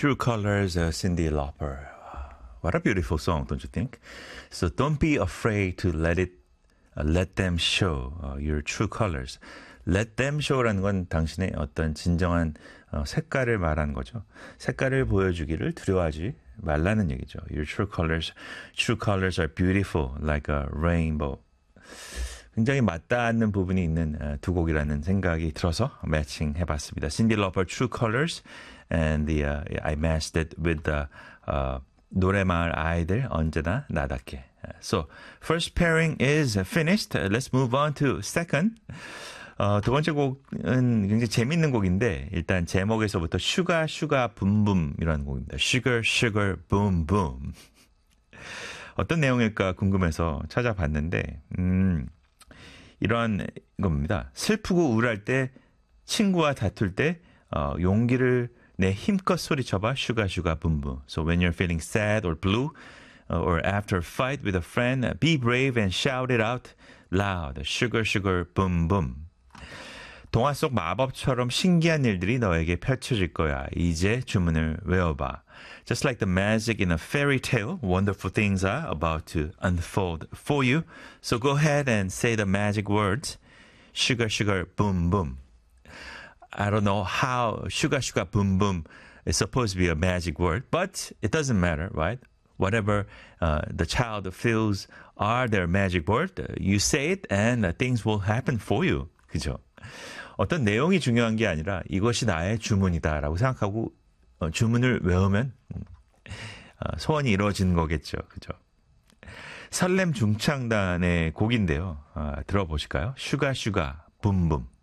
True Colors, Cyndi Lauper. What a beautiful song, don't you think? So don't be afraid to let them show your true colors. Let them show라는 건 당신의 어떤 진정한 색깔을 말하는 거죠. 색깔을 보여주기를 두려워하지 말라는 얘기죠. Your true colors are beautiful like a rainbow. 굉장히 맞닿는 부분이 있는 두 곡이라는 생각이 들어서 매칭해봤습니다. Cyndi Lauper, True Colors, and I matched it with the 노래마을 아이들 언제나 나답게. So, first pairing is finished. Let's move on to second. 두 번째 곡은 굉장히 재밌는 곡인데 일단 제목에서부터 슈가 슈가 붐붐 이라는 곡입니다. Sugar Sugar Boom Boom. 어떤 내용일까 궁금해서 찾아봤는데 이런 겁니다. 슬프고 우울할 때 친구와 다툴 때 용기를 내 힘껏 소리쳐봐 슈가 슈가 붐붐. So when you're feeling sad or blue or after a fight with a friend, be brave and shout it out loud. Sugar sugar boom boom. 동화 속 마법처럼 신기한 일들이 너에게 펼쳐질 거야. 이제 주문을 외워봐. Just like the magic in a fairy tale, wonderful things are about to unfold for you. So go ahead and say the magic words. Sugar sugar boom boom. I don't know how sugar sugar boom boom is supposed to be a magic word, but it doesn't matter, right? Whatever the child feels are their magic word, you say it and things will happen for you. 그죠? 어떤 내용이 중요한 게 아니라 이것이 나의 주문이다라고 생각하고 주문을 외우면 소원이 이루어지는 거겠죠. 그죠? 설렘 중창단의 곡인데요. 들어보실까요? 슈가 슈가 붐붐.